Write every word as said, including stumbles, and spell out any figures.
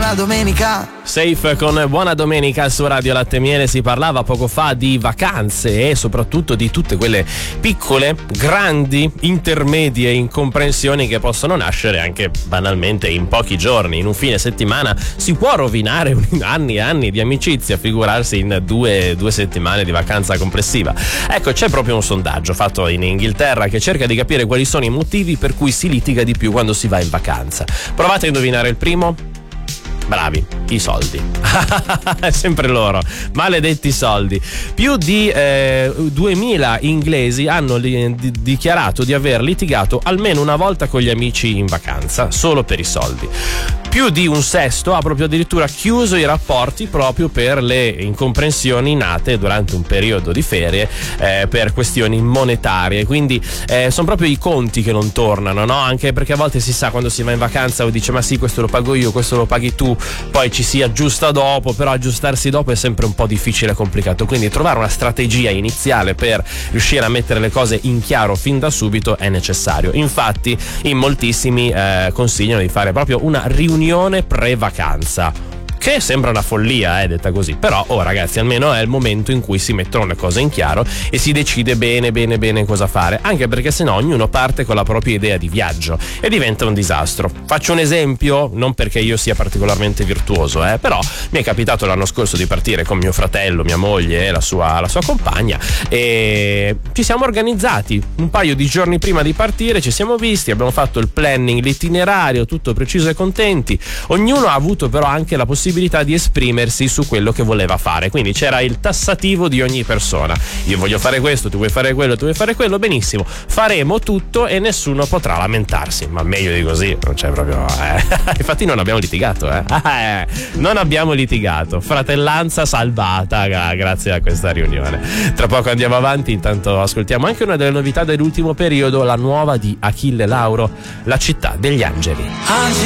buona domenica. Safe con Buona Domenica su Radio Latte e Miele. Si parlava poco fa di vacanze e soprattutto di tutte quelle piccole, grandi, intermedie incomprensioni che possono nascere anche banalmente in pochi giorni. In un fine settimana si può rovinare anni e anni di amicizia, figurarsi in due, due settimane di vacanza complessiva. Ecco, c'è proprio un sondaggio fatto in Inghilterra che cerca di capire quali sono i motivi per cui si litiga di più quando si va in vacanza. Provate a indovinare il primo. Bravi, i soldi. È sempre loro, maledetti soldi. Più di eh, duemila inglesi hanno li, di, dichiarato di aver litigato almeno una volta con gli amici in vacanza solo per i soldi. Più di un sesto ha proprio addirittura chiuso i rapporti proprio per le incomprensioni nate durante un periodo di ferie eh, per questioni monetarie. Quindi eh, sono proprio i conti che non tornano, no? Anche perché a volte si sa, quando si va in vacanza o dice ma sì, questo lo pago io, questo lo paghi tu, poi ci si aggiusta dopo, però aggiustarsi dopo è sempre un po' difficile e complicato. Quindi trovare una strategia iniziale per riuscire a mettere le cose in chiaro fin da subito è necessario. Infatti in moltissimi eh, consigliano di fare proprio una riunione pre-vacanza, che sembra una follia, eh, detta così, però oh ragazzi, almeno è il momento in cui si mettono le cose in chiaro e si decide bene bene bene cosa fare, anche perché sennò ognuno parte con la propria idea di viaggio e diventa un disastro. Faccio un esempio, non perché io sia particolarmente virtuoso, eh, però mi è capitato l'anno scorso di partire con mio fratello, mia moglie e la sua, la sua compagna, e ci siamo organizzati un paio di giorni prima di partire, ci siamo visti, abbiamo fatto il planning, l'itinerario, tutto preciso e contenti. Ognuno ha avuto però anche la possibilità di esprimersi su quello che voleva fare, quindi c'era il tassativo di ogni persona. Io voglio fare questo, tu vuoi fare quello, tu vuoi fare quello, benissimo, faremo tutto e nessuno potrà lamentarsi, ma meglio di così non c'è proprio, eh. Infatti non abbiamo litigato, eh. eh non abbiamo litigato, fratellanza salvata grazie a questa riunione. Tra poco andiamo avanti, intanto ascoltiamo anche una delle novità dell'ultimo periodo, la nuova di Achille Lauro, La città degli angeli. Angeli